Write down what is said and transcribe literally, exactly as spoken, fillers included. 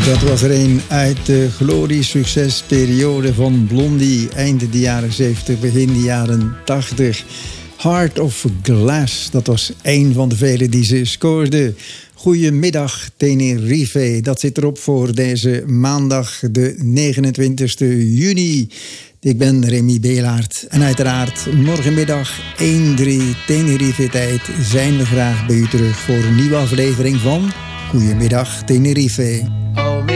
Dat was er een uit de glorie-succesperiode van Blondie. Eind de jaren zeventig, begin de jaren tachtig. Heart of Glass, dat was een van de vele die ze scoorde. Goedemiddag Tenerife, dat zit erop voor deze maandag de negenentwintigste juni. Ik ben Remy Beelaert en uiteraard morgenmiddag één drie Tenerife tijd zijn we graag bij u terug voor een nieuwe aflevering van Goedemiddag Tenerife.